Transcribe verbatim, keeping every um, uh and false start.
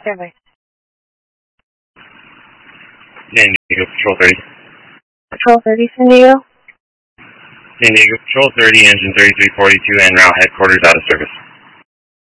service. San Diego Patrol thirty. Patrol thirty, San Diego. San Diego Patrol thirty, engine thirty-three forty-two, en route headquarters out of service.